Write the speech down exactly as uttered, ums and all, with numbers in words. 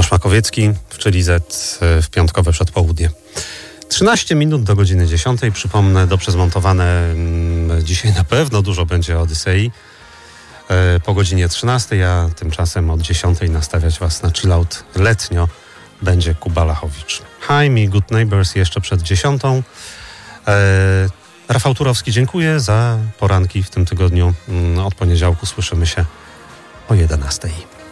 Tomasz Makowiecki w Czyli Z w piątkowe przedpołudnie. trzynaście minut do godziny dziesiątej. Przypomnę, dobrze zmontowane mm, dzisiaj na pewno dużo będzie Odysei. E, po godzinie trzynastej, a tymczasem od dziesiątej nastawiać Was na chillout letnio będzie Kuba Lachowicz. Hi, me good neighbors jeszcze przed dziesiątą. E, Rafał Turowski, dziękuję za poranki w tym tygodniu. Mm, od poniedziałku słyszymy się o jedenastej.